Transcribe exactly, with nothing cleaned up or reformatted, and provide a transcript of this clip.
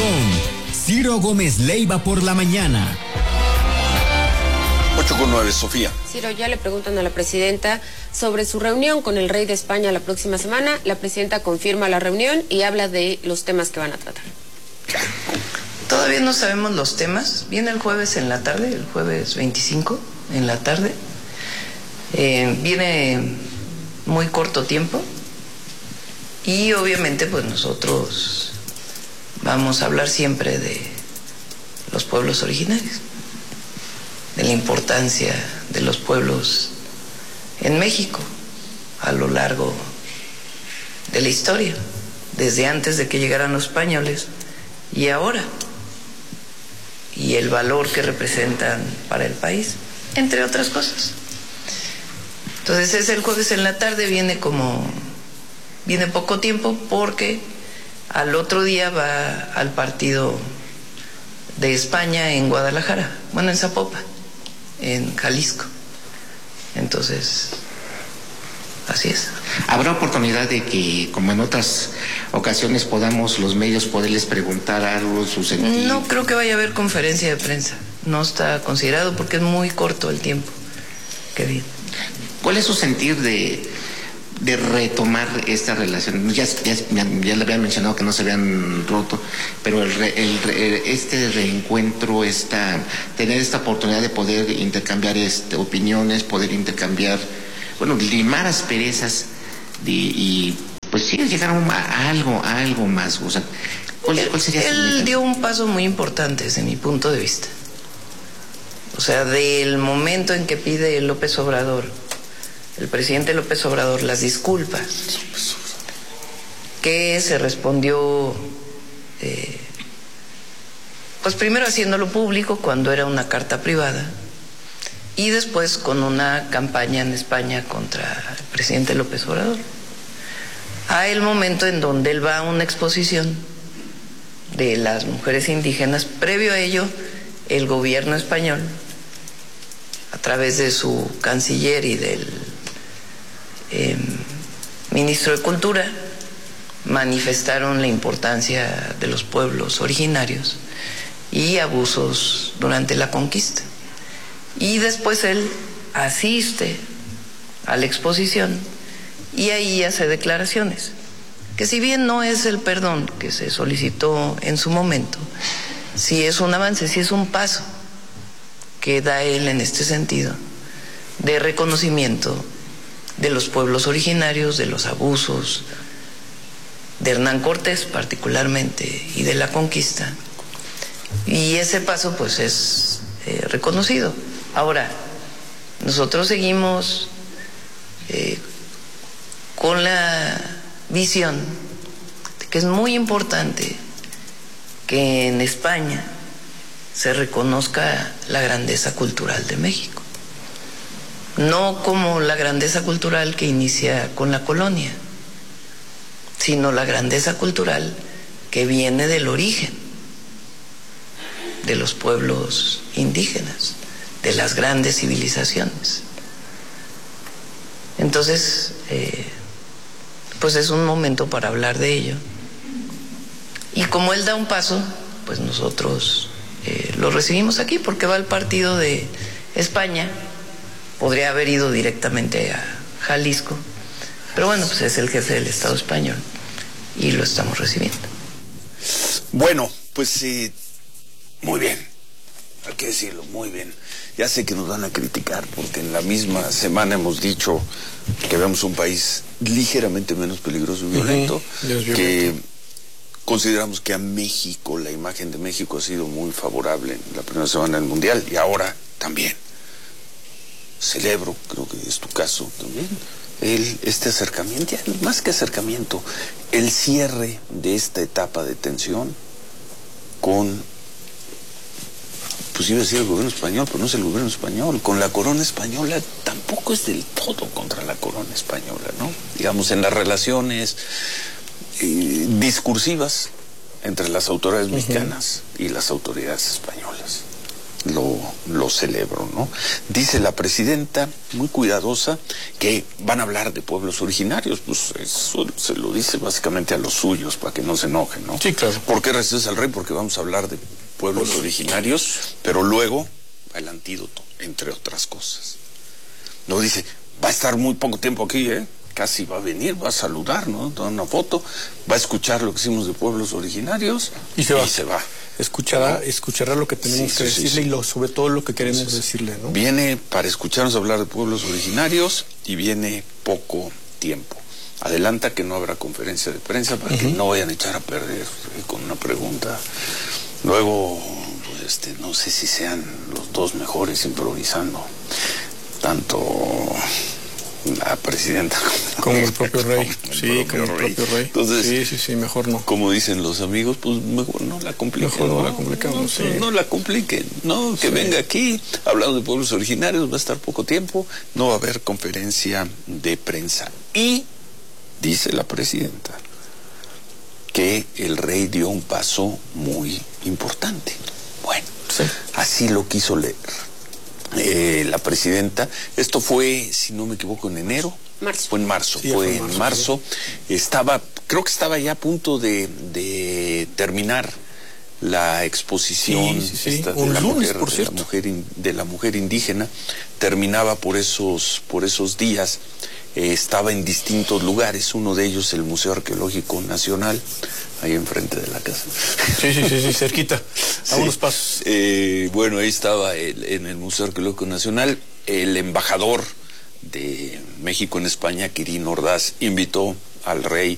Ciro Gómez Leiva por la mañana. ocho con nueve, Sofía. Ciro, ya le preguntan a la presidenta sobre su reunión con el rey de España la próxima semana. La presidenta confirma la reunión y habla de los temas que van a tratar. Todavía no sabemos los temas. Viene el jueves en la tarde, el jueves veinticinco en la tarde. Eh, viene muy corto tiempo y obviamente pues nosotros vamos a hablar siempre de los pueblos originarios, de la importancia de los pueblos en México a lo largo de la historia, desde antes de que llegaran los españoles y ahora, y el valor que representan para el país, entre otras cosas. Entonces es el jueves en la tarde, viene como, viene poco tiempo porque al otro día va al partido de España en Guadalajara, bueno, en Zapopan, en Jalisco. Entonces, así es. ¿Habrá oportunidad de que, como en otras ocasiones, podamos los medios poderles preguntar algo, su sentido? No creo que vaya a haber conferencia de prensa. No está considerado porque es muy corto el tiempo que viene. ¿Cuál es su sentir de, de retomar esta relación? Ya, ya, ya le había mencionado que no se habían roto, pero el, el, el, este reencuentro, esta, tener esta oportunidad de poder intercambiar este, opiniones, poder intercambiar, bueno, limar asperezas de, y pues sí, llegar a, a algo, a algo más. O sea, ¿cuál, cuál sería su Él dio un paso muy importante desde mi punto de vista. O sea, del momento en que pide López Obrador, el presidente López Obrador, las disculpas, que se respondió, eh, pues primero haciéndolo público cuando era una carta privada y después con una campaña en España contra el presidente López Obrador. A el momento en donde él va a una exposición de las mujeres indígenas, previo a ello, el gobierno español, a través de su canciller y del Eh, ministro de Cultura, manifestaron la importancia de los pueblos originarios y abusos durante la conquista. Y después él asiste a la exposición y ahí hace declaraciones, que si bien no es el perdón que se solicitó en su momento, sí es un avance, sí es un paso que da él en este sentido de reconocimiento de los pueblos originarios, de los abusos, de Hernán Cortés particularmente y de la conquista. Y ese paso pues es eh, reconocido. Ahora, nosotros seguimos eh, con la visión de que es muy importante que en España se reconozca la grandeza cultural de México. No como la grandeza cultural que inicia con la colonia, sino la grandeza cultural que viene del origen de los pueblos indígenas, de las grandes civilizaciones. Entonces, eh, pues es un momento para hablar de ello. Y como él da un paso, pues nosotros eh, lo recibimos aquí porque va al partido de España. Podría haber ido directamente a Jalisco, pero bueno, pues es el jefe del Estado español y lo estamos recibiendo. Bueno, pues sí, muy bien, hay que decirlo, muy bien. Ya sé que nos van a criticar porque en la misma semana hemos dicho que vemos un país ligeramente menos peligroso y violento, uh-huh. que consideramos que a México, la imagen de México ha sido muy favorable en la primera semana del Mundial y ahora también. Celebro, creo que es tu caso también, el, este acercamiento, más que acercamiento, el cierre de esta etapa de tensión con, pues iba a decir el gobierno español, pero no es el gobierno español, con la corona española, tampoco es del todo contra la corona española, ¿no? Digamos, en las relaciones eh, discursivas entre las autoridades mexicanas uh-huh. y las autoridades españolas. lo, lo celebro, ¿no? Dice la presidenta, muy cuidadosa, que van a hablar de pueblos originarios. Pues eso se lo dice básicamente a los suyos, para que no se enojen, ¿no? Sí, claro. ¿Por qué recibes al rey? Porque vamos a hablar de pueblos originarios, pero luego el antídoto, entre otras cosas. No dice, va a estar muy poco tiempo aquí, ¿eh? Casi va a venir, va a saludar, ¿no? Da una foto, va a escuchar lo que hicimos de pueblos originarios y se va. Y se va. Escuchará, ¿no? Escuchará lo que tenemos sí, que sí, decirle sí, sí. y lo, sobre todo lo que queremos Entonces, decirle, ¿no? Viene para escucharnos hablar de pueblos originarios y viene poco tiempo. Adelanta que no habrá conferencia de prensa para uh-huh. que no vayan a echar a perder eh, con una pregunta. Luego, pues, este, no sé si sean los dos mejores improvisando, tanto la presidenta como el propio rey. Como el sí, propio como rey. el propio rey. Entonces, sí, sí, sí, mejor no. Como dicen los amigos, pues mejor no la compliquen. Mejor no, no la complicamos, no, sí. no, no la compliquen, no, que sí. venga aquí, hablando de pueblos originarios, va a estar poco tiempo, no va a haber conferencia de prensa. Y dice la presidenta que el rey dio un paso muy importante. Bueno, sí. así lo quiso leer eh, la presidenta. Esto fue, si no me equivoco, en enero. Marzo. Fue en marzo, sí, fue, fue en marzo, marzo. Sí. Estaba, creo que estaba ya a punto de, de terminar la exposición sí, sí, sí. Esta, de, un la lunes, mujer, por de, cierto. la mujer in, de la mujer indígena. Terminaba por esos, por esos días. Eh, estaba en distintos lugares, uno de ellos el Museo Arqueológico Nacional, ahí enfrente de la casa. Sí, sí, sí, sí cerquita, a sí. unos pasos. Eh, bueno, ahí estaba el, en el Museo Arqueológico Nacional, el embajador de México en España, Quirino Ordaz, invitó al rey